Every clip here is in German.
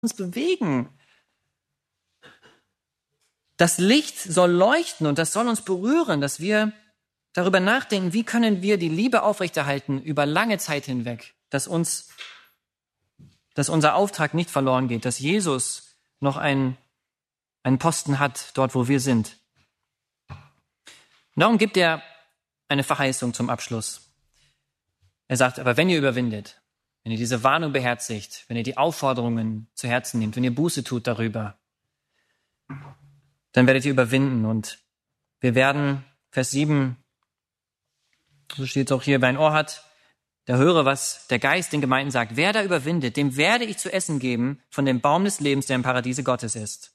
uns bewegen. Das Licht soll leuchten und das soll uns berühren, dass wir darüber nachdenken, wie können wir die Liebe aufrechterhalten über lange Zeit hinweg, dass unser Auftrag nicht verloren geht, dass Jesus noch einen Posten hat, dort wo wir sind. Und darum gibt er eine Verheißung zum Abschluss. Er sagt, aber wenn ihr überwindet, wenn ihr diese Warnung beherzigt, wenn ihr die Aufforderungen zu Herzen nehmt, wenn ihr Buße tut darüber, dann werdet ihr überwinden. Und wir werden, Vers 7, so steht es auch hier, wer ein Ohr hat, der höre, was der Geist den Gemeinden sagt. Wer da überwindet, dem werde ich zu essen geben von dem Baum des Lebens, der im Paradiese Gottes ist.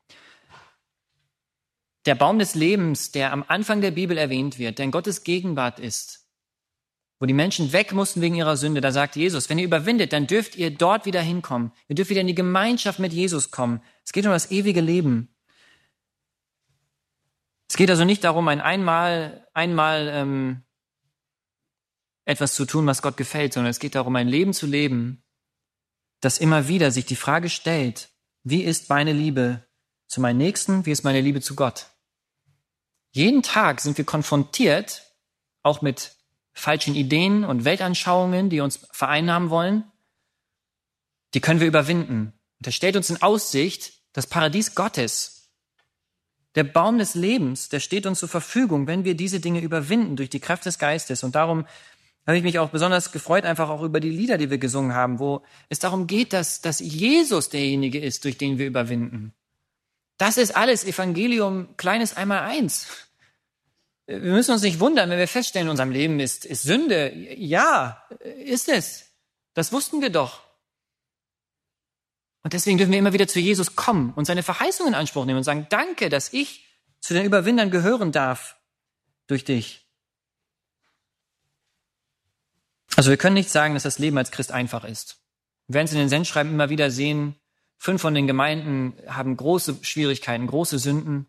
Der Baum des Lebens, der am Anfang der Bibel erwähnt wird, der in Gottes Gegenwart ist, wo die Menschen weg mussten wegen ihrer Sünde, da sagt Jesus, wenn ihr überwindet, dann dürft ihr dort wieder hinkommen. Ihr dürft wieder in die Gemeinschaft mit Jesus kommen. Es geht um das ewige Leben. Es geht also nicht darum, einmal etwas zu tun, was Gott gefällt, sondern es geht darum, ein Leben zu leben, das immer wieder sich die Frage stellt, wie ist meine Liebe zu meinem Nächsten, wie ist meine Liebe zu Gott? Jeden Tag sind wir konfrontiert, auch mit falschen Ideen und Weltanschauungen, die uns vereinnahmen wollen. Die können wir überwinden. Und er stellt uns in Aussicht das Paradies Gottes. Der Baum des Lebens, der steht uns zur Verfügung, wenn wir diese Dinge überwinden durch die Kraft des Geistes. Und darum habe ich mich auch besonders gefreut, einfach auch über die Lieder, die wir gesungen haben, wo es darum geht, dass Jesus derjenige ist, durch den wir überwinden. Das ist alles Evangelium, kleines Einmaleins. Wir müssen uns nicht wundern, wenn wir feststellen, in unserem Leben ist Sünde. Ja, ist es. Das wussten wir doch. Und deswegen dürfen wir immer wieder zu Jesus kommen und seine Verheißungen in Anspruch nehmen und sagen, danke, dass ich zu den Überwindern gehören darf durch dich. Also wir können nicht sagen, dass das Leben als Christ einfach ist. Wir werden es in den Sendschreiben immer wieder sehen. 5 von den Gemeinden haben große Schwierigkeiten, große Sünden.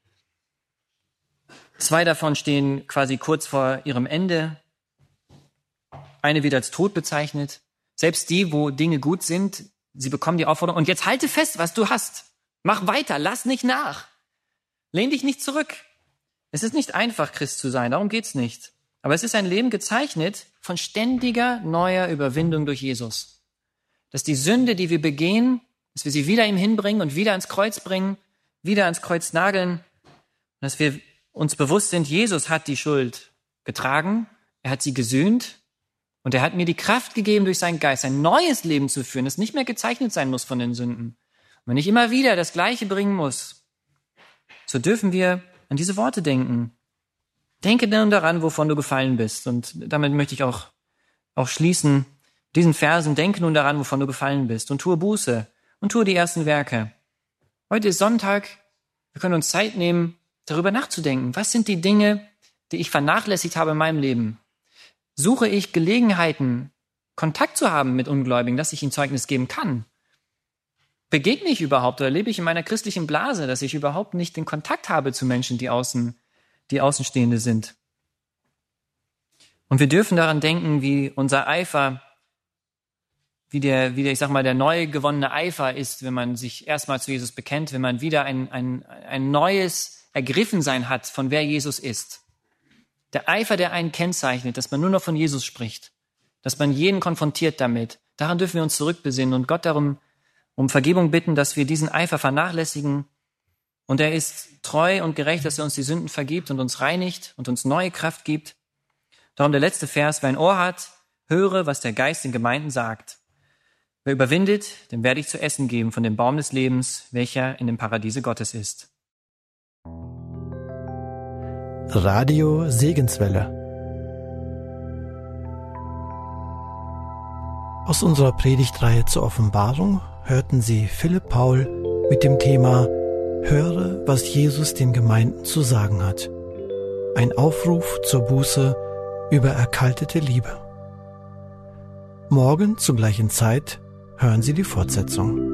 2 davon stehen quasi kurz vor ihrem Ende. Eine wird als tot bezeichnet. Selbst die, wo Dinge gut sind, sie bekommen die Aufforderung, und jetzt halte fest, was du hast. Mach weiter, lass nicht nach. Lehn dich nicht zurück. Es ist nicht einfach, Christ zu sein, darum geht's nicht. Aber es ist ein Leben gezeichnet von ständiger neuer Überwindung durch Jesus. Dass die Sünde, die wir begehen, dass wir sie wieder ihm hinbringen und wieder ans Kreuz bringen, wieder ans Kreuz nageln. Und dass wir uns bewusst sind, Jesus hat die Schuld getragen, er hat sie gesühnt und er hat mir die Kraft gegeben, durch seinen Geist ein neues Leben zu führen, das nicht mehr gezeichnet sein muss von den Sünden. Und wenn ich immer wieder das Gleiche bringen muss, so dürfen wir an diese Worte denken. Denke nun daran, wovon du gefallen bist. Und damit möchte ich auch schließen. Diesen Versen, denke nun daran, wovon du gefallen bist und tue Buße und tue die ersten Werke. Heute ist Sonntag. Wir können uns Zeit nehmen, darüber nachzudenken. Was sind die Dinge, die ich vernachlässigt habe in meinem Leben? Suche ich Gelegenheiten, Kontakt zu haben mit Ungläubigen, dass ich ihnen Zeugnis geben kann? Begegne ich überhaupt oder lebe ich in meiner christlichen Blase, dass ich überhaupt nicht den Kontakt habe zu Menschen, die Außenstehende sind? Und wir dürfen daran denken, wie unser Eifer, wie der neu gewonnene Eifer ist, wenn man sich erstmal zu Jesus bekennt, wenn man wieder ein neues Ergriffensein hat, von wer Jesus ist. Der Eifer, der einen kennzeichnet, dass man nur noch von Jesus spricht, dass man jeden konfrontiert damit. Daran dürfen wir uns zurückbesinnen und Gott darum um Vergebung bitten, dass wir diesen Eifer vernachlässigen. Und er ist treu und gerecht, dass er uns die Sünden vergibt und uns reinigt und uns neue Kraft gibt. Darum der letzte Vers: Wer ein Ohr hat, höre, was der Geist den Gemeinden sagt. Wer überwindet, dem werde ich zu essen geben von dem Baum des Lebens, welcher in dem Paradiese Gottes ist. Radio Segenswelle. Aus unserer Predigtreihe zur Offenbarung hörten Sie Philipp Paul mit dem Thema Höre, was Jesus den Gemeinden zu sagen hat. Ein Aufruf zur Buße über erkaltete Liebe. Morgen zur gleichen Zeit hören Sie die Fortsetzung.